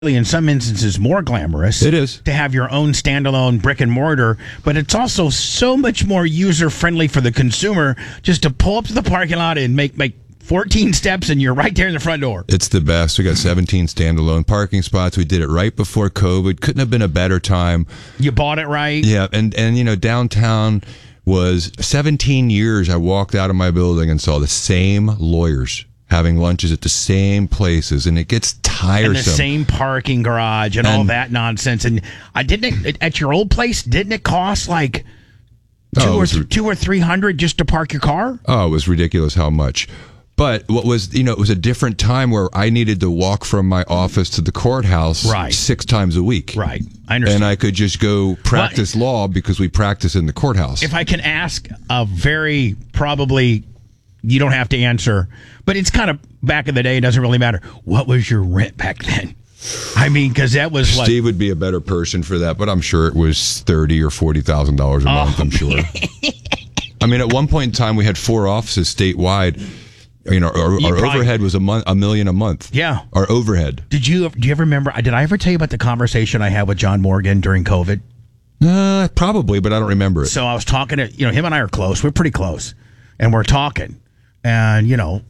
in some instances more glamorous. It is. To have your own standalone brick and mortar, but it's also so much more user friendly for the consumer just to pull up to the parking lot and make 14 steps and you're right there in the front door. It's the best. We got 17 standalone parking spots. We did it right before COVID. Couldn't have been a better time. You bought it right. Yeah, and downtown was 17 years I walked out of my building and saw the same lawyers having lunches at the same places, and it gets tiresome. And the same parking garage and all that nonsense. And at your old place, didn't it cost like $200 or $300 just to park your car? Oh, it was ridiculous how much. But what was, it was a different time where I needed to walk from my office to the courthouse 6 times a week. Right. I understand. And I could just go practice law because we practice in the courthouse. If I can ask a very probably, you don't have to answer, but it's kind of back in the day, it doesn't really matter. What was your rent back then? I mean, because that was like... Steve would be a better person for that, but I'm sure it was $30,000 or $40,000 a month, I'm sure. I mean, at one point in time, we had 4 offices statewide. Our overhead was $1 million a month. Yeah. Our overhead. Do you ever remember, did I ever tell you about the conversation I had with John Morgan during COVID? Probably, but I don't remember it. So I was talking to, him and I are close. We're pretty close. And we're talking. And,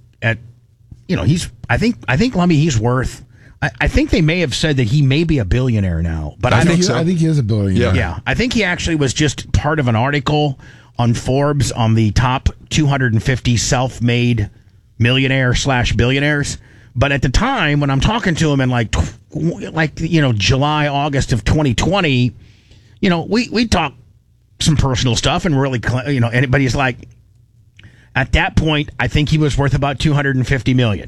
I think Lummy, he's worth, I think they may have said that he may be a billionaire now. But I think he is a billionaire. Yeah. I think he actually was just part of an article on Forbes on the top 250 self-made millionaire/billionaires. But at the time when I'm talking to him in July, August of 2020, we talk some personal stuff and really, but he's like, at that point, I think he was worth about $250 million.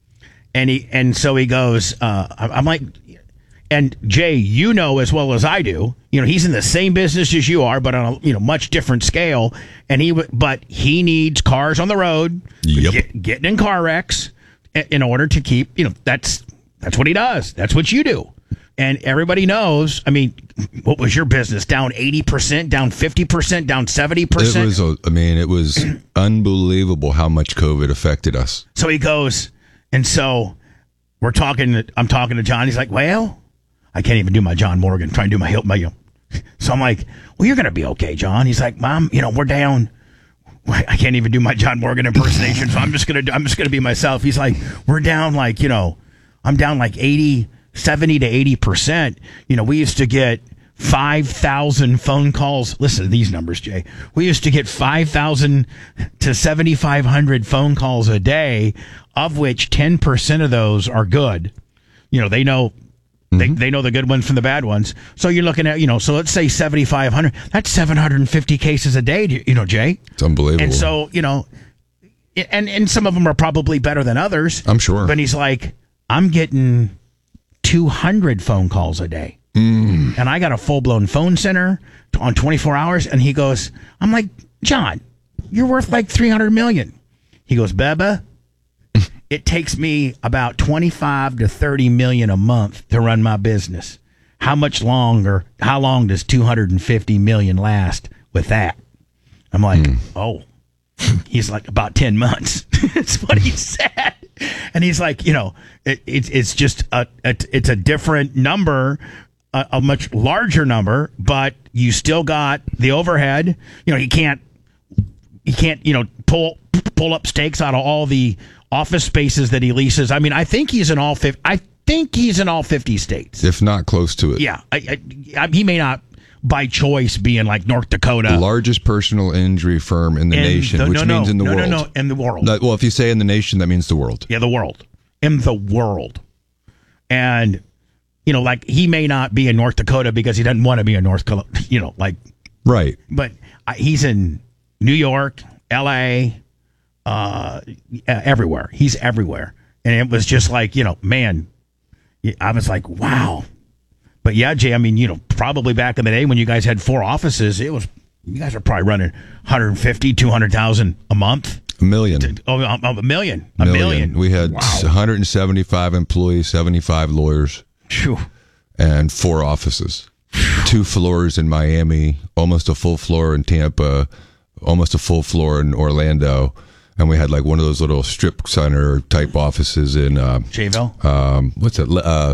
And so he goes, I'm like, and Jay, as well as I do, he's in the same business as you are, but on a much different scale. But he needs cars on the road, getting in car wrecks in order to keep, that's what he does. That's what you do. And everybody knows, I mean, what was your business? Down 80%, down 50%, down 70%? It was unbelievable how much COVID affected us. So he goes, and so I'm talking to John. He's like, well, I can't even do my John Morgan, trying to do my So I'm like, well, you're going to be okay, John. He's like, Mom, we're down. I can't even do my John Morgan impersonation, so I'm just going to be myself. He's like, we're down I'm down 70 to 80%. We used to get 5,000 phone calls. Listen to these numbers, Jay. We used to get 5,000 to 7,500 phone calls a day, of which 10% of those are good. They know they know the good ones from the bad ones. So you're looking at, so let's say 7,500. That's 750 cases a day, Jay. It's unbelievable. And so, and some of them are probably better than others. I'm sure. But he's like, I'm getting 200 phone calls a day. And I got a full-blown phone center on 24 hours. And he goes, I'm like, John, you're worth like $300 million. He goes, Bubba, it takes me about 25 to 30 million a month to run my business. How long does 250 million last with that? I'm like, oh, he's like, about 10 months. That's what he said. And he's like, it's just it's a different number, a much larger number, but you still got the overhead. You can't pull up stakes out of all the office spaces that he leases. I mean, I think he's in all 50. I think he's in all 50 states, if not close to it. Yeah, he may not by choice be in like North Dakota. The largest personal injury firm in the nation, which means in the world. No, in the world. Well, if you say in the nation, that means the world. Yeah, the world. In the world. And, he may not be in North Dakota because he doesn't want to be in North Dakota, Right. But he's in New York, L.A., everywhere. He's everywhere. And it was just like, man, I was like, wow. But yeah, Jay, I mean, probably back in the day when you guys had 4 offices, you guys are probably running 150, 200,000 a month. A million. A million. A million. We had 175 employees, 75 lawyers, and 4 offices. 2 floors in Miami, almost a full floor in Tampa, almost a full floor in Orlando. And we had like one of those little strip center type offices in Jayville. What's that?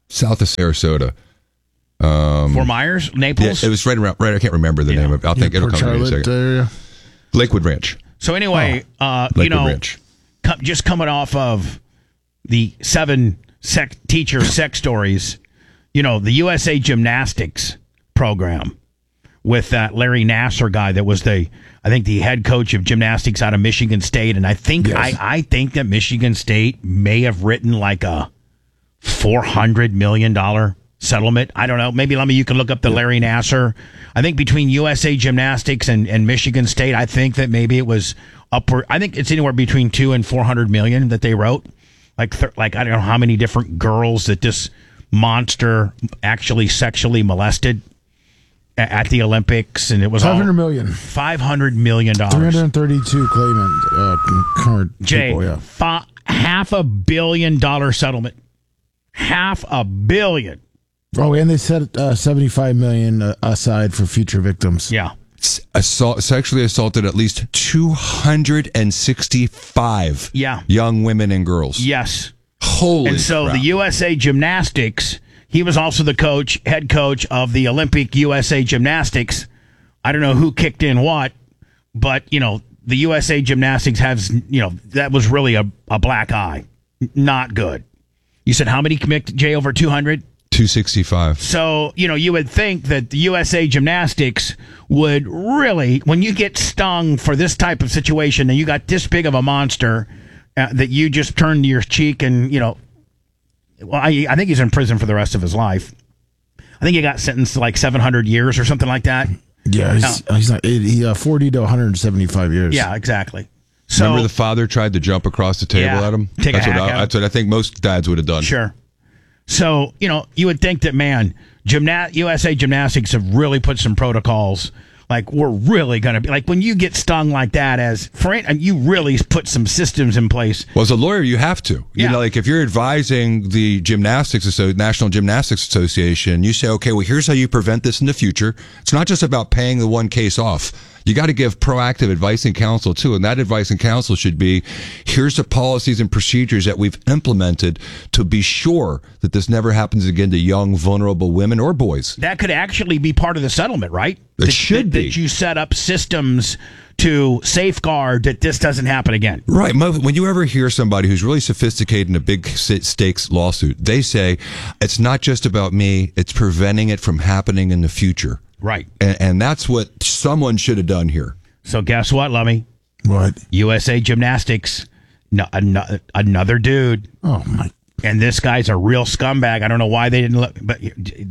south of Sarasota. Fort Myers, Naples. Yeah, it was right around. Right, I can't remember the name of it. I'll think it'll come to me in a second. Area. Lakewood Ranch. So anyway, Ranch. Just coming off of the 7 teacher sex stories, the USA Gymnastics program with that Larry Nassar guy that was the head coach of gymnastics out of Michigan State, and I think I think that Michigan State may have written like a $400 million settlement. I don't know. Maybe you can look up the Larry Nassar. I think between USA Gymnastics and Michigan State, I think that maybe it was upward. I think it's anywhere between $200 and $400 million that they wrote. Like I don't know how many different girls that this monster actually sexually molested at the Olympics, and it was $500 million. $500 million. 332 claimant current Jay, people, yeah. $500 million settlement. $500 million. Oh, and they set $75 million aside for future victims. Yeah. Sexually assaulted at least 265 young women and girls. Yes. Holy And so crap. the USA Gymnastics, he was also the head coach of the Olympic USA Gymnastics. I don't know who kicked in what, but, the USA Gymnastics has, that was really a black eye. Not good. You said how many commit, Jay, over 200? 265. So, you would think that the USA Gymnastics would really, when you get stung for this type of situation and you got this big of a monster that you just turned your cheek and, I think he's in prison for the rest of his life. I think he got sentenced to like 700 years or something like that. Yeah, he's not 40 to 175 years. Yeah, exactly. So, remember the father tried to jump across the table at him? That's what I think most dads would have done. Sure. So, you would think that, man, USA Gymnastics have really put some protocols. Like, we're really going to be, like, when you get stung like that, you really put some systems in place. Well, as a lawyer, you have to. Like, if you're advising the National Gymnastics Association, you say, okay, well, here's how you prevent this in the future. It's not just about paying the one case off. You got to give proactive advice and counsel, too. And that advice and counsel should be, here's the policies and procedures that we've implemented to be sure that this never happens again to young, vulnerable women or boys. That could actually be part of the settlement, right? It should be. That you set up systems to safeguard that this doesn't happen again. Right. When you ever hear somebody who's really sophisticated in a big stakes lawsuit, they say, it's not just about me, it's preventing it from happening in the future. Right. And that's what someone should have done here. So guess what, Lummy? What? USA Gymnastics, another dude. Oh, my. And this guy's a real scumbag. I don't know why they didn't look, but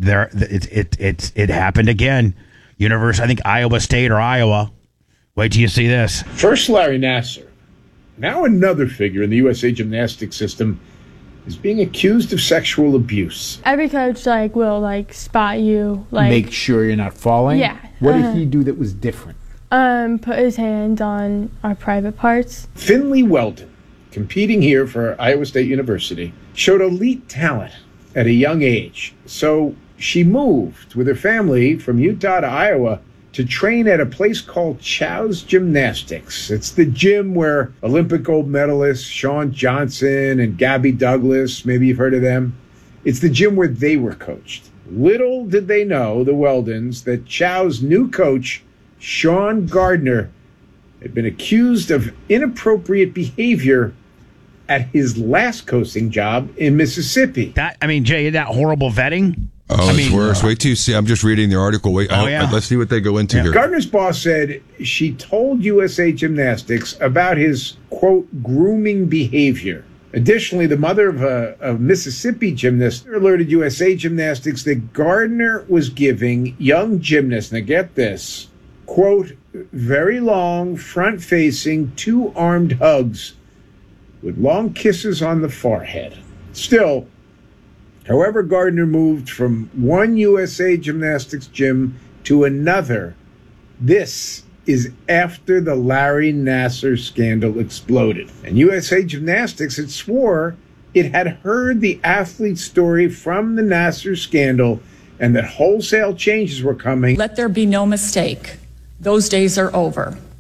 it happened again. I think Iowa State or Iowa. Wait till you see this. First, Larry Nassar. Now another figure in the USA Gymnastics system is being accused of sexual abuse. Every coach will spot you, make sure you're not falling. Yeah. What did he do that was different? Put his hands on our private parts. Finley Weldon, competing here for Iowa State University, showed elite talent at a young age. So she moved with her family from Utah to Iowa to train at a place called Chow's Gymnastics. It's the gym where Olympic gold medalists Shawn Johnson and Gabby Douglas, maybe you've heard of them. It's the gym where they were coached. Little did they know, the Weldons, that Chow's new coach, Sean Gardner, had been accused of inappropriate behavior at his last coaching job in Mississippi. Jay, that horrible vetting. Oh, it's worse. Wait till you see. I'm just reading the article. Let's see what they go into here. Gardner's boss said she told USA Gymnastics about his, quote, grooming behavior. Additionally, the mother of a Mississippi gymnast alerted USA Gymnastics that Gardner was giving young gymnasts, now get this, quote, very long, front-facing, two-armed hugs with long kisses on the forehead. Still, however Gardner moved from one USA Gymnastics gym to another, this is after the Larry Nassar scandal exploded. And USA Gymnastics had swore it had heard the athlete's story from the Nassar scandal and that wholesale changes were coming. Let there be no mistake. Those days are over.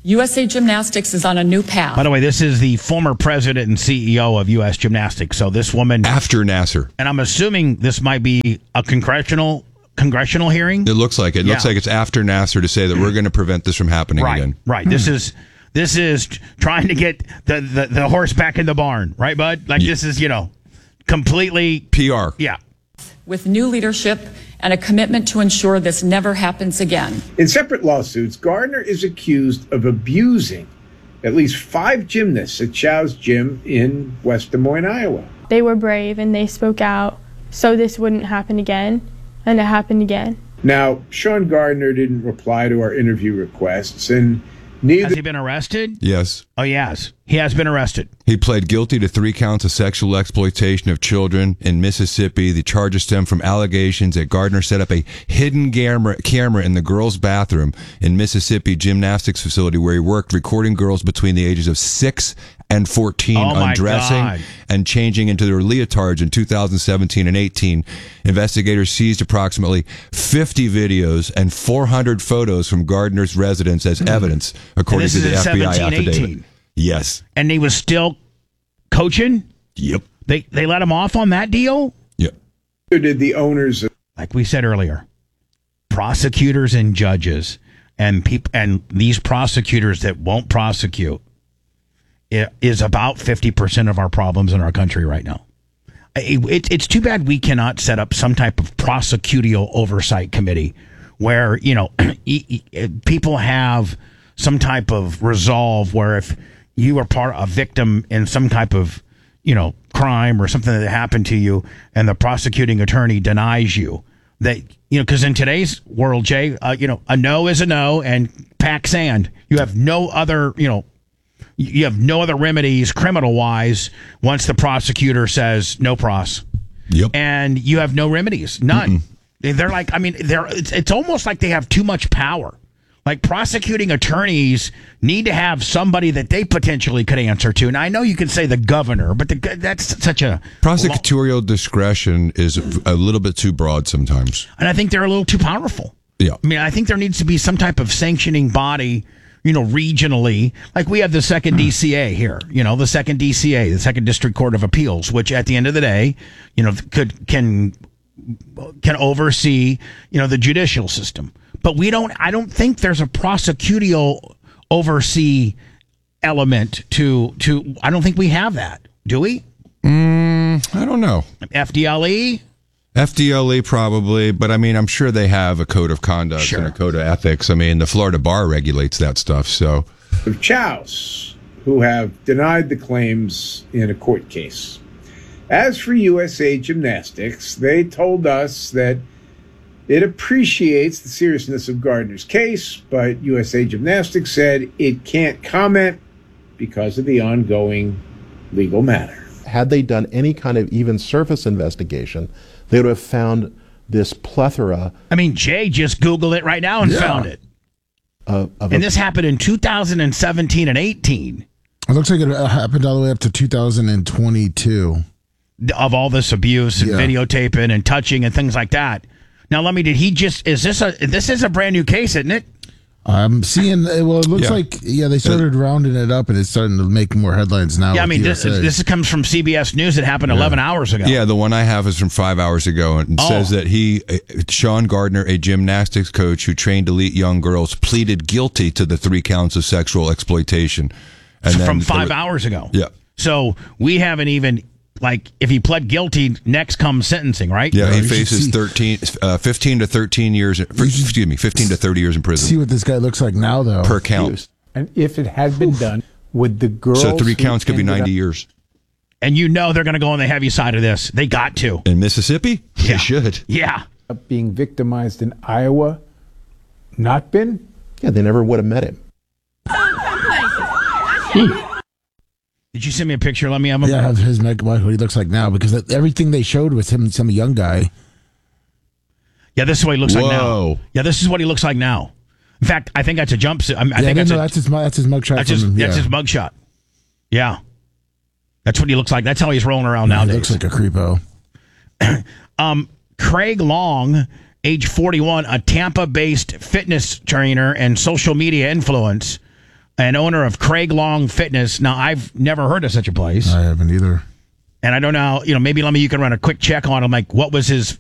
USA Gymnastics is on a new path. By the way, this is the former president and CEO of U.S. Gymnastics. So this woman, After Nasser. and I'm assuming this might be a congressional hearing. It looks like it. It looks Yeah. like it's after Nasser to say that we're going to prevent this from happening again. Right. This is trying to get the horse back in the barn, right, bud? Like this is, completely PR. Yeah. With new leadership and a commitment to ensure this never happens again. In separate lawsuits, Gardner is accused of abusing at least 5 gymnasts at Chow's gym in West Des Moines, Iowa. They were brave and they spoke out so this wouldn't happen again, and it happened again. Now, Sean Gardner didn't reply to our interview requests, and neither... Has he been arrested? Yes. Oh, yes. He has been arrested. He pled guilty to 3 counts of sexual exploitation of children in Mississippi. The charges stem from allegations that Gardner set up a hidden camera in the girls' bathroom in Mississippi gymnastics facility where he worked, recording girls between the ages of 6 and 14 Oh, my undressing God. and changing into their leotards in 2017 and 18. Investigators seized approximately 50 videos and 400 photos from Gardner's residence as evidence, according this to the is in FBI 17, affidavit. 18. Yes. And he was still coaching? Yep. They let him off on that deal? Yep. did the owners of Like we said earlier, prosecutors and judges and these prosecutors that won't prosecute is about 50% of our problems in our country right now. It's too bad we cannot set up some type of prosecutorial oversight committee where, people have some type of resolve where if you are a victim in some type of, crime or something that happened to you and the prosecuting attorney denies you that, because in today's world, Jay, a no is a no and pack sand. You have no other, you have no other remedies criminal wise once the prosecutor says no pros. Yep. And you have no remedies, none. They're like, it's almost like they have too much power. Like prosecuting attorneys need to have somebody that they potentially could answer to. And I know you can say the governor, but that's such a Prosecutorial discretion is a little bit too broad sometimes. and I think they're a little too powerful. Yeah. I think there needs to be some type of sanctioning body, regionally. Like we have the second DCA here, the second DCA, the Second District Court of Appeals, which at the end of the day, can oversee, the judicial system. But I don't think there's a prosecutorial oversee element to I don't think we have that. Do we? I don't know. FDLE? FDLE probably, but I'm sure they have a code of conduct Sure. and a code of ethics. The Florida bar regulates that stuff. So Chow's who have denied the claims in a court case. As for USA Gymnastics, they told us that it appreciates the seriousness of Gardner's case, but USA Gymnastics said it can't comment because of the ongoing legal matter. Had they done any kind of even surface investigation, they would have found this plethora. Jay just Googled it right now and found it. And this happened in 2017 and 18. It looks like it happened all the way up to 2022. Of all this abuse and Yeah. videotaping and touching and things like that. Now, this is a brand new case, isn't it? I'm seeing, it looks Yeah. like, they started rounding it up and it's starting to make more headlines now. Yeah, with USA. this comes from CBS News. It happened 11 hours ago. yeah, the one I have is from 5 hours ago and says that Sean Gardner, a gymnastics coach who trained elite young girls, pleaded guilty to the 3 counts of sexual exploitation. And from 5 hours ago. Yeah. So we haven't even, if he pled guilty, next comes sentencing, right? Yeah, he you should faces see- 15 to 13 years. 15 to 30 years in prison See what this guy looks like now, though. per count. And if it had been done, would the girls... So 3 who counts could be ended 90 up years. And they're going to go on the heavy side of this. They got to. In Mississippi? Yeah. They should. Yeah. being victimized in Iowa not been? Yeah, they never would have met him. Did you send me a picture? Let me have him. Yeah, I have his what he looks like now because everything they showed was him, some young guy. Yeah, this is what he looks like now. Whoa. Yeah, this is what he looks like now. In fact, I think that's a jumpsuit. I think that's his mugshot. that's his mugshot. Yeah. That's what he looks like. That's how he's rolling around He nowadays. looks like a creepo. Craig Long, age 41, a Tampa-based fitness trainer and social media influence, and owner of Craig Long Fitness. Now, I've never heard of such a place. I haven't either. And I don't know, maybe you can run a quick check on him. Like, what was his,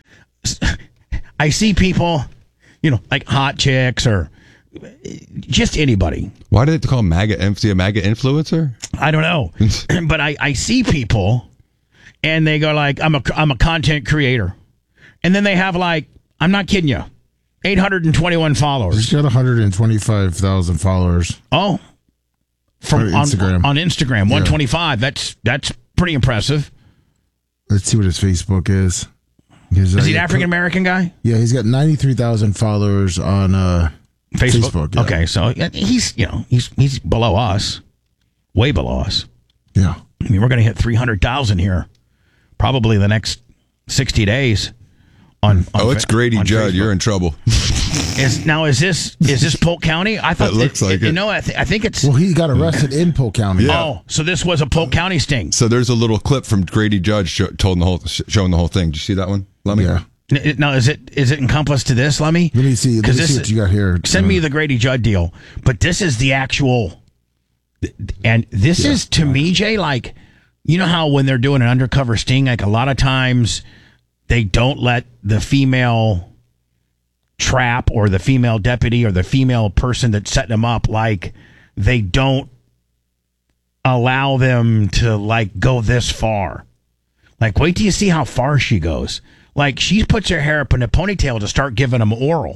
I see people, like hot chicks or just anybody. Why did they call MAGA a MAGA influencer? I don't know. But I see people and they go like, I'm a content creator. And then they have like, I'm not kidding you, 821 followers. He's got 125,000 followers. Oh. On Instagram. On Instagram, 125. That's pretty impressive. Let's see what his Facebook is. Is he an African American guy? Yeah, he's got 93,000 followers on Facebook. Yeah. Okay, so he's below us, way below us. Yeah, I mean we're going to hit 300,000 here, probably the next 60 days. It's Grady Judd. Facebook. You're in trouble. Is this Polk County? I thought it looks like it. I think it's. Well, he got arrested in Polk County. Yeah. Oh, so this was a Polk County sting. So there's a little clip from Grady Judd showing the whole thing. Did you see that one? Let me. Yeah. Now is it encompassed to this? Let me see. Let me see what you got here. Send me the Grady Judd deal. But this is the actual, and this is to me, Jay. Like, you know how when they're doing an undercover sting, like a lot of times they don't let the female trap or the female deputy or the female person that's setting them up, like they don't allow them to like go this far. Like, wait till you see how far she goes. Like, she puts her hair up in a ponytail to start giving them oral.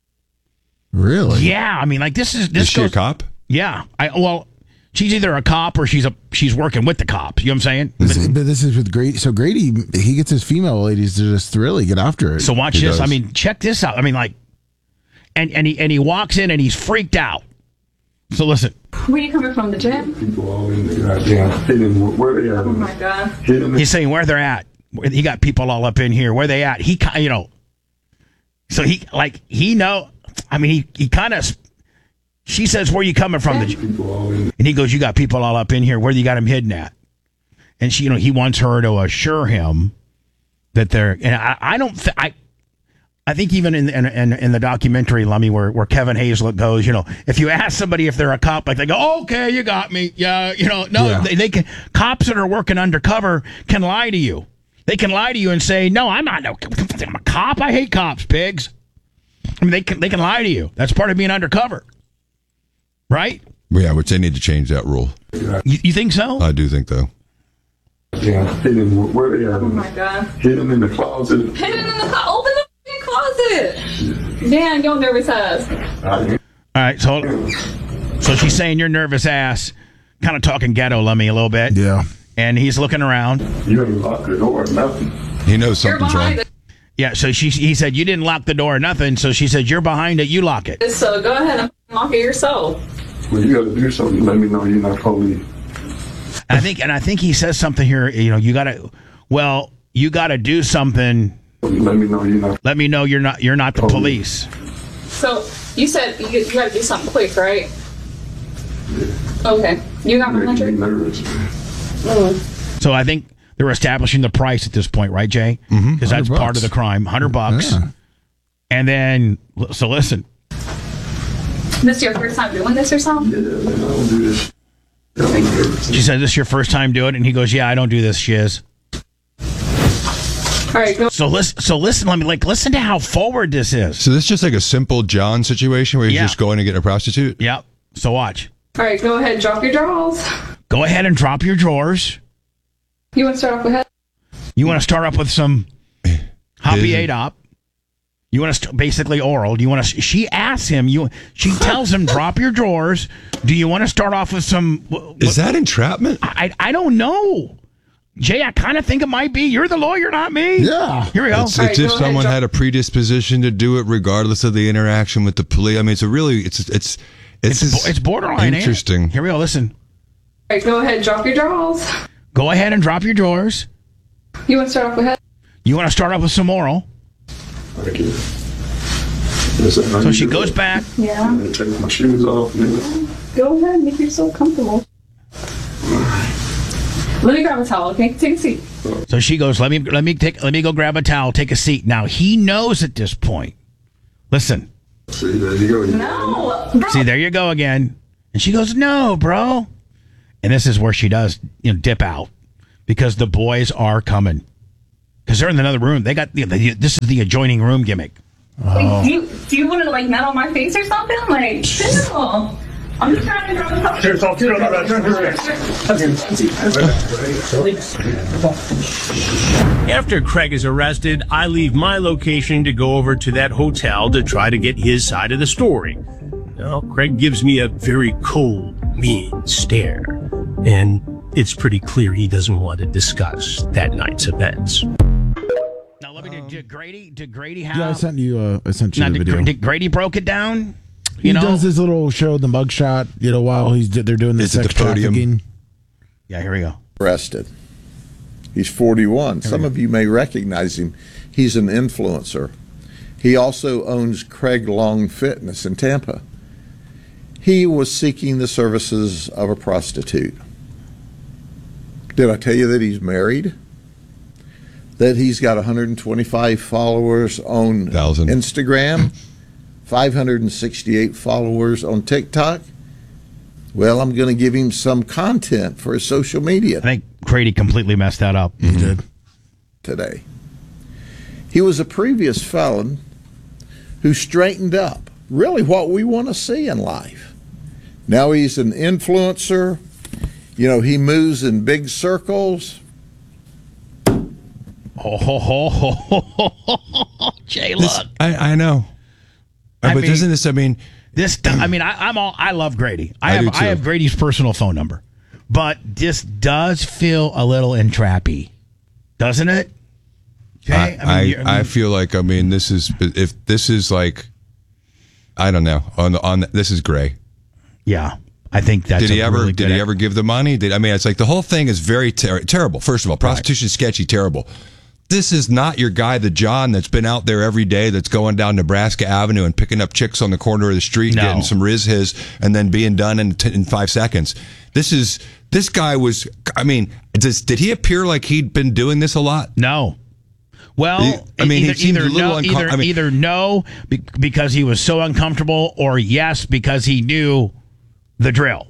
Really? Yeah, I mean, like this is she a cop? Yeah, she's either a cop or she's working with the cops. You know what I'm saying? But this is with Grady. So Grady, he gets his female ladies to just really get after it. So watch this. Does. I mean, check this out. I mean, like, and he walks in and he's freaked out. So listen. Where you coming from? The gym? People always where they at? Oh my God. He's saying where they're at. He got people all up in here. Where they at? So he know. I mean, he kind of. She says, "Where you coming from?" And he goes, "You got people all up in here. Where you got them hidden at?" And she, he wants her to assure him that they're. And I don't. I think even in the documentary, Lummy, where Kevin Hazlett goes, if you ask somebody if they're a cop, like they go, oh, "Okay, you got me." Yeah, They can. Cops that are working undercover can lie to you. They can lie to you and say, "No, I'm not. I'm a cop. I hate cops, pigs." I mean, they can lie to you. That's part of being undercover. Right? Yeah, which they need to change that rule. You think so? I do think though. Yeah, hit him where they at? Oh my God. Hit him in the closet. Hit him in the closet. Open the closet. Dan, your nervous ass. All right, so she's saying you're nervous ass, kind of talking ghetto, Lummy, a little bit. Yeah. And he's looking around. You didn't lock the door or nothing. He knows something's wrong. Yeah, so he said you didn't lock the door or nothing, so she said you're behind it, you lock it. So go ahead and lock it yourself. Well, you got to do something. Let me know you're not police. I think he says something here. You got to do something. Let me know you're not. Let me know you're not the police. So you said you got to do something quick, right? Yeah. Okay. You got my $100. Nervous. So I think they're establishing the price at this point, right, Jay? Because that's part of the crime. $100. Yeah. And then, so listen. This is your first time doing this or something? Yeah, I don't do this. She said, "This is your first time doing it?" And he goes, "Yeah, I don't do this, shiz." All right, go. So listen, let me listen to how forward this is. So this is just like a simple John situation where he's just going to get a prostitute? Yep. So watch. All right, go ahead, drop your drawers. Go ahead and drop your drawers. You want to start off with You want to start off with some Hoppy A-Dop. You want to basically oral. Do you want to? She asks him. She tells him, "Drop your drawers." Do you want to start off with some? Is that entrapment? I don't know, Jay. I kind of think it might be. You're the lawyer, not me. Yeah. Here we go. It's if someone had a predisposition to do it, regardless of the interaction with the police. I mean, it's borderline. Interesting. Here we go. Listen. All right, go ahead, drop your drawers. Go ahead and drop your drawers. You want to start off with? You want to start off with some oral. Thank you. So she goes back. Yeah. Take my shoes off. Go ahead, make yourself comfortable. Let me grab a towel, okay? Take a seat. So she goes, let me go grab a towel, take a seat. Now he knows at this point. Listen. See, there you go. No. See, there you go again. And she goes, no, bro. And this is where she does, dip out because the boys are coming. Because they're in another room. They got this is the adjoining room gimmick. Like, do you want to like nut on my face or something? Like, chill. I'm just trying to grab a cup. After Craig is arrested, I leave my location to go over to that hotel to try to get his side of the story. Well, Craig gives me a very cold, mean stare, and it's pretty clear he doesn't want to discuss that night's events. Now, let me did Grady have? Yeah, I sent you the video. Did Grady broke it down? He does his little show, the mugshot, while they're doing the sex trafficking. Yeah, here we go. Arrested. He's 41. Some of you may recognize him. He's an influencer. He also owns Craig Long Fitness in Tampa. He was seeking the services of a prostitute. Did I tell you that he's married? That he's got 125 followers on Instagram, 568 followers on TikTok? Well, I'm going to give him some content for his social media. I think Grady completely messed that up. He did. Today. He was a previous felon who straightened up. Really what we want to see in life. Now he's an influencer. He moves in big circles. Jay, look. I know. But doesn't this? I love Grady. I have Grady's personal phone number, but this does feel a little entrappy, doesn't it? Jay? I feel like this is like I don't know on this is gray. Yeah, I think that's. Did he ever give the money? It's like the whole thing is very terrible. First of all, prostitution is sketchy, terrible. This is not your guy, the John that's been out there every day, that's going down Nebraska Avenue and picking up chicks on the corner of the street, getting some his, and then being done in 5 seconds. This guy was. Did he appear like he'd been doing this a lot? No. Well, either no because he was so uncomfortable, or yes because he knew the drill.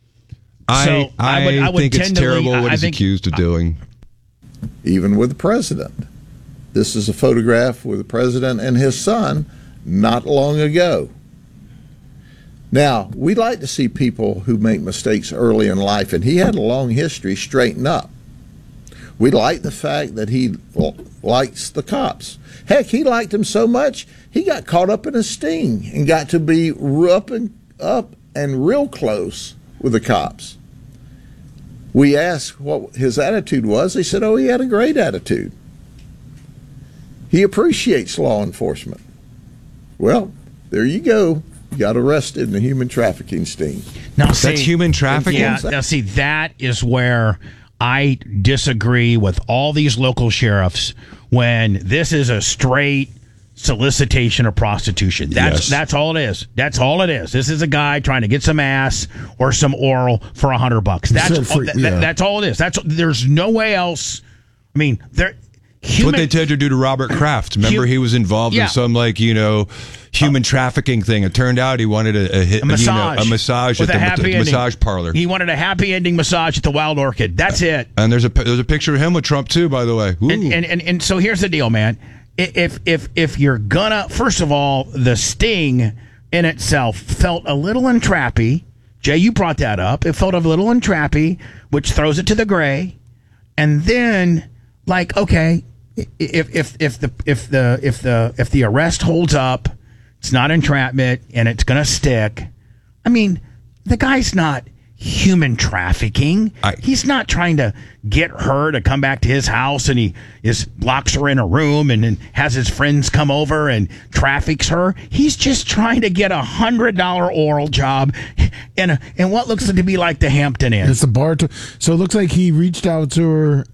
I think it's terrible what he's accused of doing. Even with the president. This is a photograph with the president and his son not long ago. Now, we like to see people who make mistakes early in life, and he had a long history straighten up. We like the fact that he likes the cops. Heck, he liked them so much, he got caught up in a sting and got to be up and real close with the cops. We asked what his attitude was. They said, he had a great attitude. He appreciates law enforcement. Well, there you go. You got arrested in a human trafficking sting. Now, that's human trafficking? Yeah, now see, that is where I disagree with all these local sheriffs when this is a straight solicitation of prostitution. That's all it is. That's all it is. This is a guy trying to get some ass or some oral for $100. That's all it is. There's no way else. What they tried to do to Robert Kraft. Remember, he was involved in some human trafficking thing. It turned out he wanted a massage at the massage parlor. He wanted a happy ending massage at the Wild Orchid. That's it. And there's a picture of him with Trump too, by the way. And so here's the deal, man. If you're gonna, first of all, the sting in itself felt a little entrappy. Jay, you brought that up. It felt a little entrappy, which throws it to the gray. And then, okay, if the arrest holds up, it's not entrapment and it's gonna stick. The guy's not human trafficking. He's not trying to get her to come back to his house and he locks her in a room and then has his friends come over and traffics her. He's just trying to get $100 oral job in what looks to be like the Hampton Inn. It's a bar. So it looks like he reached out to her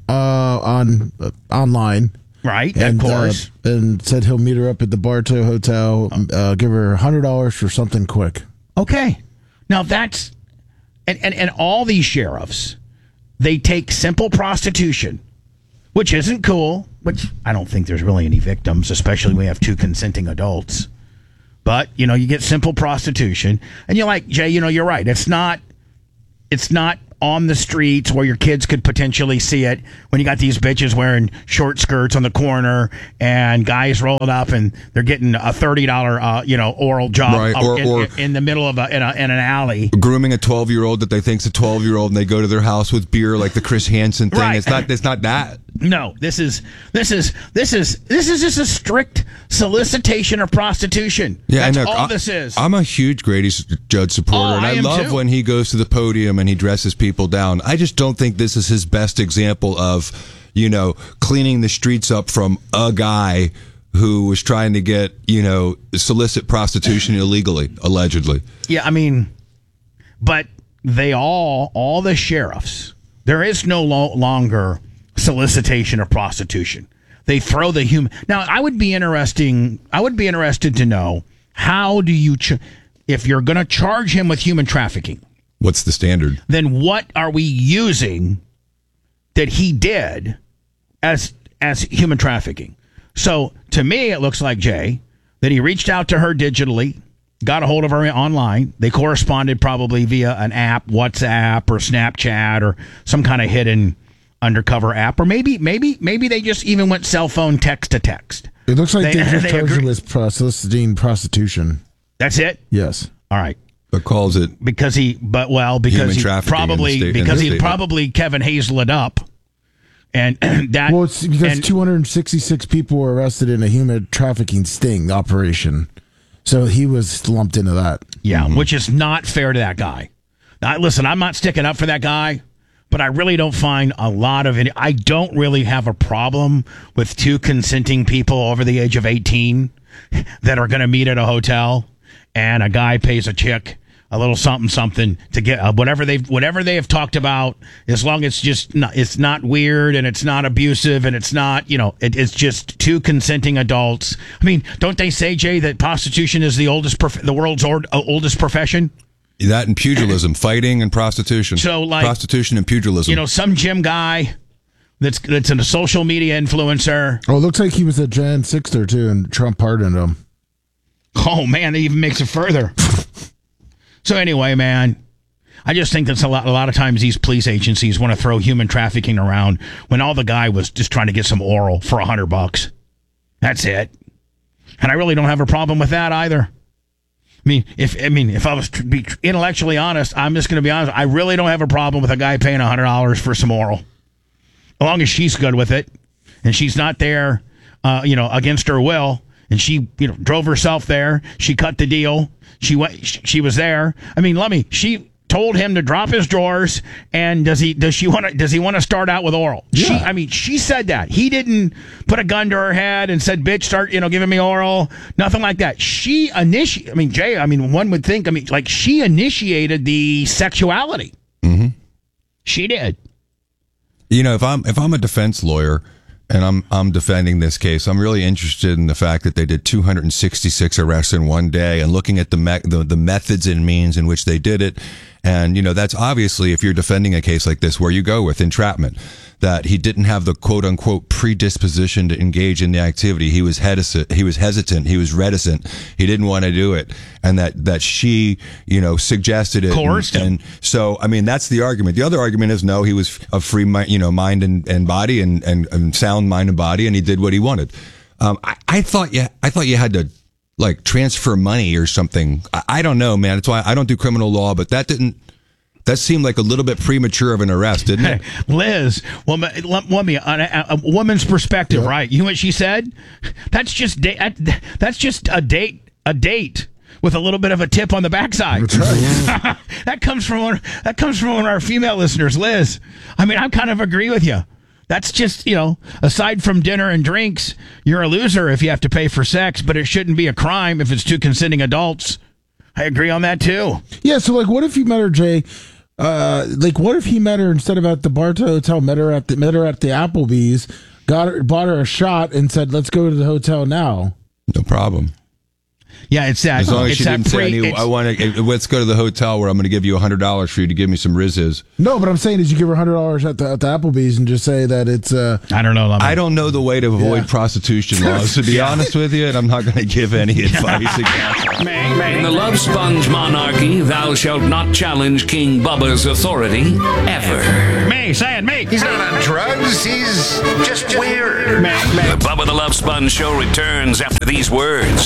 online. Right, of course. And said he'll meet her up at the Bartow Hotel, give her $100 for something quick. Okay. Now that's... And all these sheriffs, they take simple prostitution, which isn't cool, which I don't think there's really any victims, especially when we have 2 consenting adults. But, you know, you get simple prostitution. And you're like, Jay, you know, you're right. It's not on the streets where your kids could potentially see it when you got these bitches wearing short skirts on the corner and guys rolling up and they're getting a $30, oral job Right, or in the middle of in an alley. Grooming a 12-year-old that they think's a 12-year-old and they go to their house with beer like the Chris Hansen thing. Right. It's not that. No, this is just a strict solicitation of prostitution. Yeah, That's I know. all this is. I'm a huge Grady Judd supporter, and I am love too. when he goes to the podium and he dresses people down. I just don't think this is his best example of, you know, cleaning the streets up from a guy who was trying to get, you know, solicit prostitution illegally, allegedly. Yeah, I mean, but they all the sheriffs, there is no longer solicitation of prostitution. They throw the human. Now, I would be interested to know, how do you, if you're going to charge him with human trafficking, what's the standard? Then what are we using that he did as human trafficking? So to me, it looks like, Jay, that he reached out to her digitally, got a hold of her online. They corresponded probably via an app, WhatsApp or Snapchat or some kind of hidden undercover app, or maybe they just even went cell phone text to text. It looks like they just charged him with soliciting prostitution. That's it? Yes. All right. But calls it because he probably Kevin Hazel it up. And that it's because 266 people were arrested in a human trafficking sting operation. So he was lumped into that. Yeah, which is not fair to that guy. Now, listen, I'm not sticking up for that guy, but I really don't find a lot of it. I don't really have a problem with two consenting people over the age of 18 that are going to meet at a hotel, and a guy pays a chick a little something to get whatever they have talked about, as long as it's not weird and it's not abusive and it's not, it's just two consenting adults. I mean, don't they say, Jay, that prostitution is the world's oldest profession? That and pugilism, fighting and prostitution. So, like, prostitution and pugilism. Some gym guy that's a social media influencer. Oh, it looks like he was a Jan Sixter too, and Trump pardoned him. Oh man, that even makes it further. So anyway, man, I just think that's a lot of times these police agencies want to throw human trafficking around when all the guy was just trying to get some oral for $100. That's it. And I really don't have a problem with that either. If I was to be intellectually honest, I'm just going to be honest. I really don't have a problem with a guy paying $100 for some oral, as long as she's good with it and she's not there, against her will. And she, drove herself there. She cut the deal. She was there. I mean, she told him to drop his drawers. And does he want to start out with oral? Yeah. She said that. He didn't put a gun to her head and said, "Bitch, start, giving me oral." Nothing like that. She initiated. Jay. One would think. She initiated the sexuality. Mm-hmm. She did. If I'm a defense lawyer and I'm defending this case, I'm really interested in the fact that they did 266 arrests in one day, and looking at the methods and means in which they did it. And, that's obviously, if you're defending a case like this, where you go with entrapment, that he didn't have the quote unquote predisposition to engage in the activity. He was hesitant. He was reticent. He didn't want to do it. And that she, suggested it. Coerced him. And so, that's the argument. The other argument is, no, he was of free mind, mind and body and sound mind and body, and he did what he wanted. I thought you had to, like, transfer money or something. I don't know, man. That's why I don't do criminal law, but that seemed like a little bit premature of an arrest, didn't it? Liz, a woman's perspective, right? You know what she said? That's just a date with a little bit of a tip on the backside. That's right. That comes from one of our female listeners, Liz. I kind of agree with you. That's just, aside from dinner and drinks, you're a loser if you have to pay for sex, but it shouldn't be a crime if it's two consenting adults. I agree on that too. Yeah, so what if you met her, Jay? What if he met her instead of at the Bartow Hotel, met her at the Applebee's, bought her a shot and said, "Let's go to the hotel now." No problem. Yeah, it's that. As long as it's she that didn't say, free, I want to. Let's go to the hotel where I'm going to give you $100 for you to give me some Rizzes. No, but I'm saying is you give her $100 at the Applebee's and just say that it's. I don't know. I don't know the way to avoid prostitution laws, to be honest with you, and I'm not going to give any advice against. In the Love Sponge monarchy, thou shalt not challenge King Bubba's authority ever. Me, say it, me. He's not on drugs. He's just weird. The Bubba the Love Sponge show returns after these words.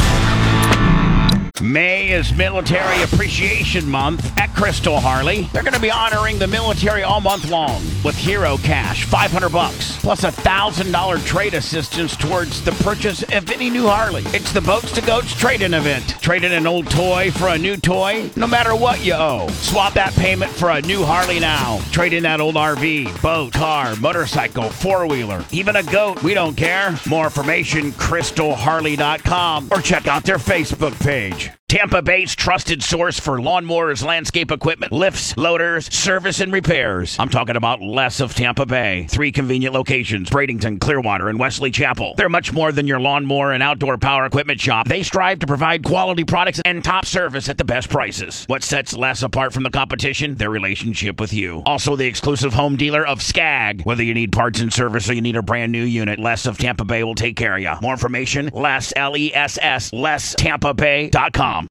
May is Military Appreciation Month at Crystal Harley. They're going to be honoring the military all month long with Hero Cash, $500, plus $1,000 trade assistance towards the purchase of any new Harley. It's the Boats to Goats trade-in event. Trade in an old toy for a new toy, no matter what you owe. Swap that payment for a new Harley now. Trade in that old RV, boat, car, motorcycle, four-wheeler, even a goat. We don't care. More information, crystalharley.com, or check out their Facebook page. Tampa Bay's trusted source for lawnmowers, landscape equipment, lifts, loaders, service, and repairs. I'm talking about Les of Tampa Bay. 3 convenient locations, Bradenton, Clearwater, and Wesley Chapel. They're much more than your lawnmower and outdoor power equipment shop. They strive to provide quality products and top service at the best prices. What sets Les apart from the competition? Their relationship with you. Also the exclusive home dealer of Skag. Whether you need parts and service or you need a brand new unit, Les of Tampa Bay will take care of you. More information, Les, L-E-S-S, LesTampaBay.com.